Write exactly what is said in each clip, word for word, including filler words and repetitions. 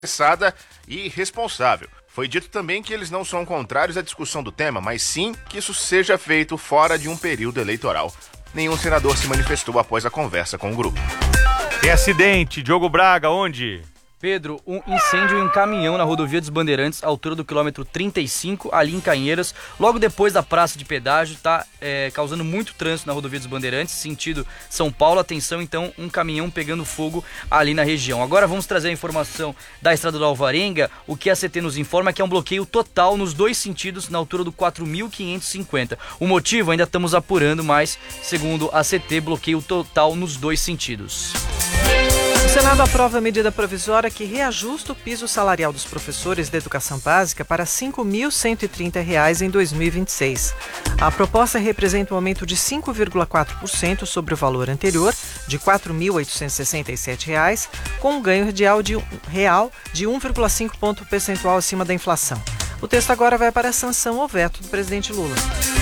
interessada e responsável. Foi dito também que eles não são contrários à discussão do tema, mas sim que isso seja feito fora de um período eleitoral. Nenhum senador se manifestou após a conversa com o grupo. Tem acidente, Diogo Braga, onde? Pedro, um incêndio em um caminhão na rodovia dos Bandeirantes, altura do quilômetro trinta e cinco, ali em Canheiras, logo depois da praça de pedágio, tá é, causando muito trânsito na rodovia dos Bandeirantes, sentido São Paulo. Atenção, então, um caminhão pegando fogo ali na região. Agora vamos trazer a informação da Estrada do Alvarenga. O que a C T nos informa é que é um bloqueio total nos dois sentidos, na altura do quatro mil quinhentos e cinquenta. O motivo ainda estamos apurando, mas, segundo a C T, bloqueio total nos dois sentidos. O Senado aprova a medida provisória que reajusta o piso salarial dos professores da educação básica para cinco mil cento e trinta reais em dois mil e vinte e seis. A proposta representa um aumento de cinco vírgula quatro por cento sobre o valor anterior, de quatro mil oitocentos e sessenta e sete reais, com um ganho real de, real de um vírgula cinco ponto percentual acima da inflação. O texto agora vai para a sanção ou veto do presidente Lula.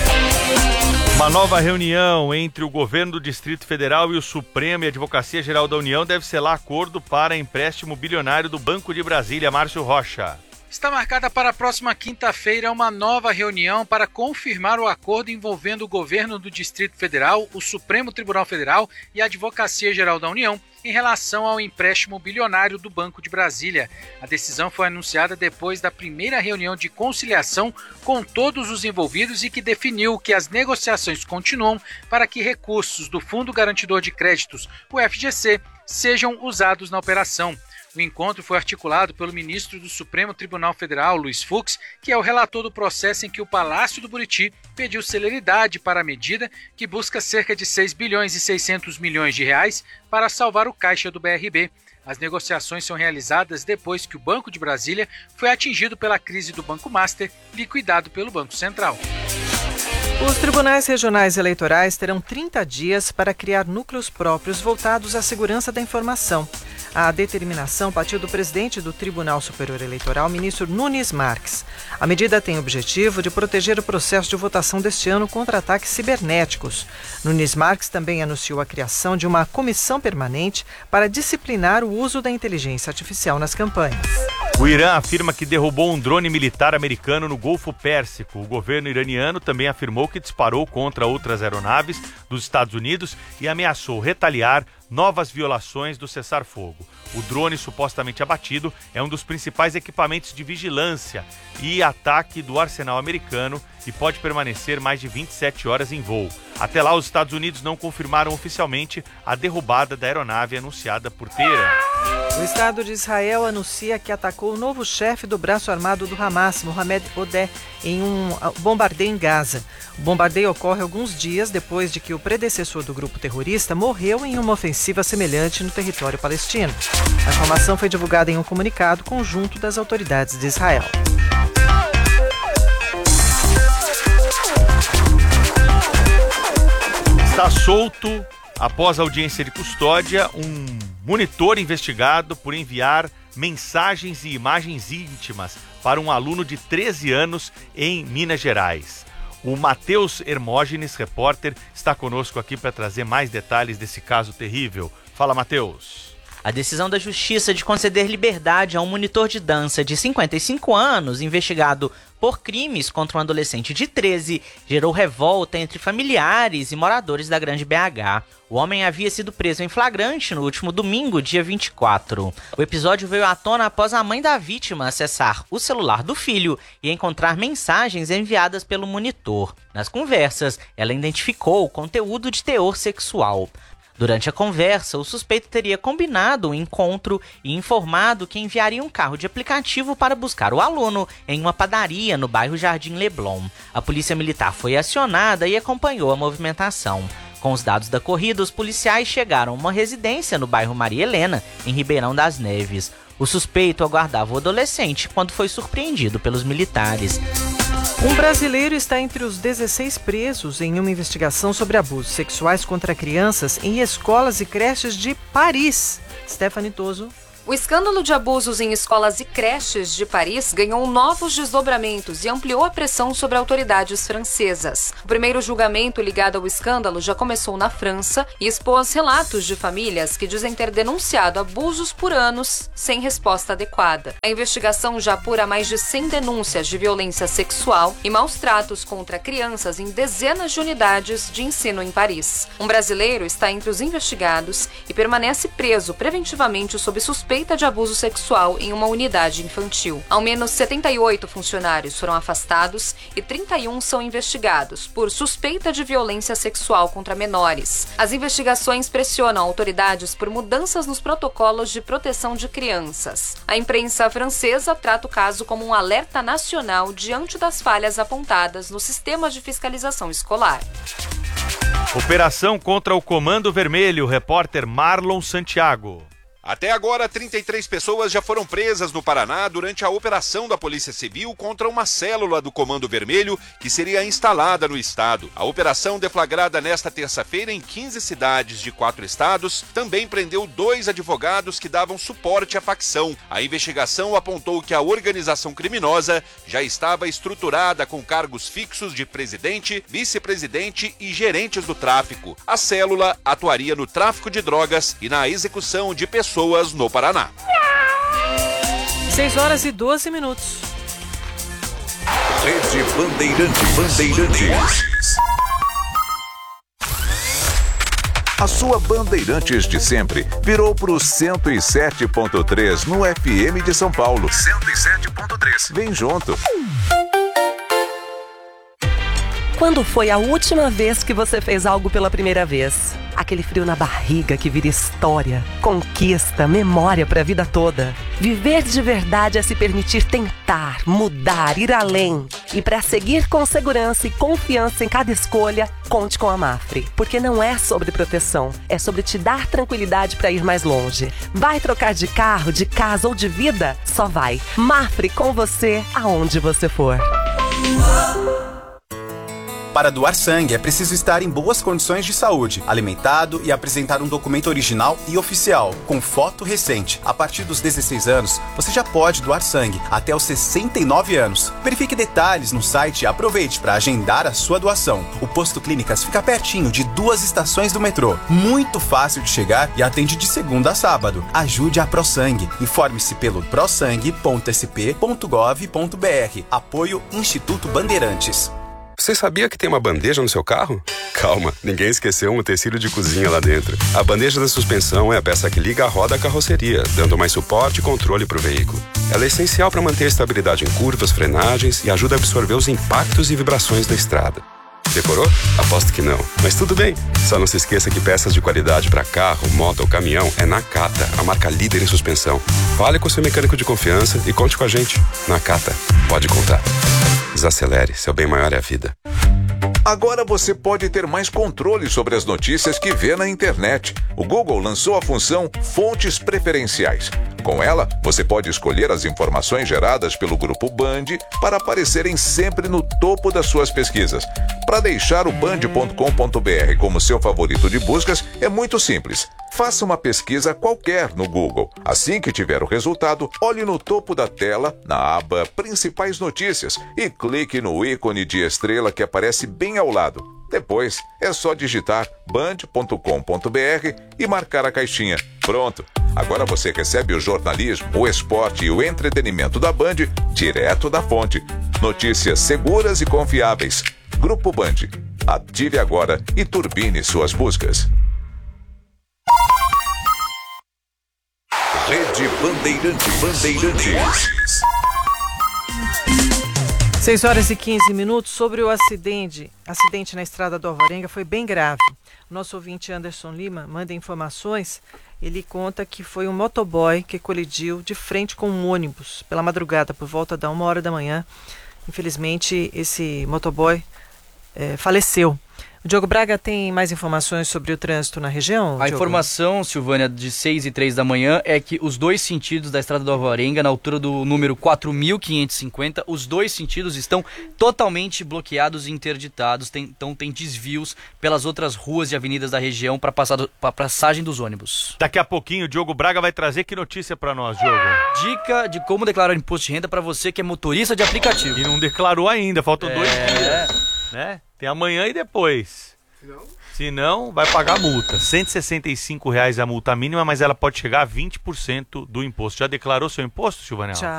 Uma nova reunião entre o governo do Distrito Federal e o Supremo e a Advocacia Geral da União deve selar acordo para empréstimo bilionário do Banco de Brasília. Márcio Rocha. Está marcada para a próxima quinta-feira uma nova reunião para confirmar o acordo envolvendo o governo do Distrito Federal, o Supremo Tribunal Federal e a Advocacia Geral da União em relação ao empréstimo bilionário do Banco de Brasília. A decisão foi anunciada depois da primeira reunião de conciliação com todos os envolvidos e que definiu que as negociações continuam para que recursos do Fundo Garantidor de Créditos, o F G C, sejam usados na operação. O encontro foi articulado pelo ministro do Supremo Tribunal Federal, Luiz Fux, que é o relator do processo em que o Palácio do Buriti pediu celeridade para a medida que busca cerca de seis bilhões e seiscentos milhões de reais para salvar o caixa do B R B. As negociações são realizadas depois que o Banco de Brasília foi atingido pela crise do Banco Master, liquidado pelo Banco Central. Os tribunais regionais eleitorais terão trinta dias para criar núcleos próprios voltados à segurança da informação. A determinação partiu do presidente do Tribunal Superior Eleitoral, ministro Nunes Marques. A medida tem o objetivo de proteger o processo de votação deste ano contra ataques cibernéticos. Nunes Marques também anunciou a criação de uma comissão permanente para disciplinar o uso da inteligência artificial nas campanhas. O Irã afirma que derrubou um drone militar americano no Golfo Pérsico. O governo iraniano também afirmou que disparou contra outras aeronaves dos Estados Unidos e ameaçou retaliar novas violações do cessar-fogo. O drone supostamente abatido é um dos principais equipamentos de vigilância e ataque do arsenal americano e pode permanecer mais de vinte e sete horas em voo. Até lá, os Estados Unidos não confirmaram oficialmente a derrubada da aeronave anunciada por Teherã. O Estado de Israel anuncia que atacou o novo chefe do braço armado do Hamas, Mohamed Odeh, em um bombardeio em Gaza. O bombardeio ocorre alguns dias depois de que o predecessor do grupo terrorista morreu em uma ofensiva semelhante no território palestino. A informação foi divulgada em um comunicado conjunto das autoridades de Israel. Está solto, após audiência de custódia, um monitor investigado por enviar mensagens e imagens íntimas para um aluno de treze anos em Minas Gerais. O Matheus Hermógenes, repórter, está conosco aqui para trazer mais detalhes desse caso terrível. Fala, Matheus. A decisão da Justiça de conceder liberdade a um monitor de dança de cinquenta e cinco anos, investigado por crimes contra um adolescente de treze, gerou revolta entre familiares e moradores da Grande B H. O homem havia sido preso em flagrante no último domingo, dia vinte e quatro. O episódio veio à tona após a mãe da vítima acessar o celular do filho e encontrar mensagens enviadas pelo monitor. Nas conversas, ela identificou o conteúdo de teor sexual. Durante a conversa, o suspeito teria combinado o encontro e informado que enviaria um carro de aplicativo para buscar o aluno em uma padaria no bairro Jardim Leblon. A polícia militar foi acionada e acompanhou a movimentação. Com os dados da corrida, os policiais chegaram a uma residência no bairro Maria Helena, em Ribeirão das Neves. O suspeito aguardava o adolescente quando foi surpreendido pelos militares. Um brasileiro está entre os dezesseis presos em uma investigação sobre abusos sexuais contra crianças em escolas e creches de Paris. Stephanie Toso. O escândalo de abusos em escolas e creches de Paris ganhou novos desdobramentos e ampliou a pressão sobre autoridades francesas. O primeiro julgamento ligado ao escândalo já começou na França e expôs relatos de famílias que dizem ter denunciado abusos por anos sem resposta adequada. A investigação já apura mais de cem denúncias de violência sexual e maus tratos contra crianças em dezenas de unidades de ensino em Paris. Um brasileiro está entre os investigados e permanece preso preventivamente sob suspeita de abuso sexual em uma unidade infantil. Ao menos setenta e oito funcionários foram afastados e trinta e um são investigados por suspeita de violência sexual contra menores. As investigações pressionam autoridades por mudanças nos protocolos de proteção de crianças. A imprensa francesa trata o caso como um alerta nacional diante das falhas apontadas no sistema de fiscalização escolar. Operação contra o Comando Vermelho, repórter Marlon Santiago. Até agora, trinta e três pessoas já foram presas no Paraná durante a operação da Polícia Civil contra uma célula do Comando Vermelho que seria instalada no estado. A operação, deflagrada nesta terça-feira em quinze cidades de quatro estados, também prendeu dois advogados que davam suporte à facção. A investigação apontou que a organização criminosa já estava estruturada com cargos fixos de presidente, vice-presidente e gerentes do tráfico. A célula atuaria no tráfico de drogas e na execução de pessoas pessoas no Paraná. seis horas e doze minutos. Rede Bandeirante Bandeirantes. A sua Bandeirantes de sempre virou para o cento e sete ponto três no F M de São Paulo. cento e sete ponto três. Vem junto. Quando foi a última vez que você fez algo pela primeira vez? Aquele frio na barriga que vira história, conquista, memória para a vida toda. Viver de verdade é se permitir tentar, mudar, ir além. E para seguir com segurança e confiança em cada escolha, conte com a Mafre. Porque não é sobre proteção, é sobre te dar tranquilidade para ir mais longe. Vai trocar de carro, de casa ou de vida? Só vai. Mafre com você, aonde você for. Para doar sangue, é preciso estar em boas condições de saúde, alimentado e apresentar um documento original e oficial, com foto recente. A partir dos dezesseis anos, você já pode doar sangue, até os sessenta e nove anos. Verifique detalhes no site e aproveite para agendar a sua doação. O Posto Clínicas fica pertinho de duas estações do metrô. Muito fácil de chegar e atende de segunda a sábado. Ajude a ProSangue. Informe-se pelo prosangue ponto s p ponto gov ponto b r. Apoio Instituto Bandeirantes. Você sabia que tem uma bandeja no seu carro? Calma, ninguém esqueceu um utensílio de cozinha lá dentro. A bandeja da suspensão é a peça que liga a roda à carroceria, dando mais suporte e controle para o veículo. Ela é essencial para manter a estabilidade em curvas, frenagens e ajuda a absorver os impactos e vibrações da estrada. Decorou? Aposto que não. Mas tudo bem. Só não se esqueça que peças de qualidade para carro, moto ou caminhão é Nakata, a marca líder em suspensão. Fale com seu mecânico de confiança e conte com a gente. Nakata, pode contar. Desacelere, seu bem maior é a vida. Agora você pode ter mais controle sobre as notícias que vê na internet. O Google lançou a função Fontes Preferenciais. Com ela, você pode escolher as informações geradas pelo Grupo Band para aparecerem sempre no topo das suas pesquisas. Para deixar o band ponto com ponto b r como seu favorito de buscas, é muito simples. Faça uma pesquisa qualquer no Google. Assim que tiver o resultado, olhe no topo da tela, na aba Principais Notícias, e clique no ícone de estrela que aparece bem ao lado. Depois, é só digitar band ponto com ponto b r e marcar a caixinha. Pronto! Agora você recebe o jornalismo, o esporte e o entretenimento da Band direto da fonte. Notícias seguras e confiáveis. Grupo Band. Ative agora e turbine suas buscas. Rede Bandeirante Bandeirantes. seis horas e quinze minutos. Sobre o acidente, acidente na estrada do Alvarenga foi bem grave. O nosso ouvinte Anderson Lima manda informações. Ele conta que foi um motoboy que colidiu de frente com um ônibus pela madrugada, por volta da uma hora da manhã. Infelizmente, esse motoboy é, faleceu. O Diogo Braga tem mais informações sobre o trânsito na região? A Diogo? informação, Silvânia, de seis e três da manhã é que os dois sentidos da Estrada do Alvarenga, na altura do número quatro mil quinhentos e cinquenta, os dois sentidos estão totalmente bloqueados e interditados, tem, então tem desvios pelas outras ruas e avenidas da região para a passagem dos ônibus. Daqui a pouquinho o Diogo Braga vai trazer que notícia para nós, Diogo? Dica de como declarar imposto de renda para você que é motorista de aplicativo. E não declarou ainda, faltam É. dois dias. Né? Tem amanhã e depois. Se não, Se não vai pagar multa. cento e sessenta e cinco reais a multa mínima, mas ela pode chegar a vinte por cento do imposto. Já declarou seu imposto, Silvanel? Já.